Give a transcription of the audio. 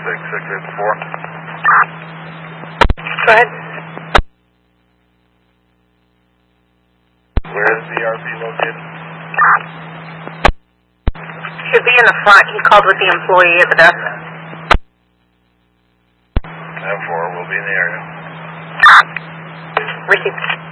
664. Go ahead. Where is the RV located? Should be in the front. He called with the employee at the desk. 10-4 will be in the area. Received.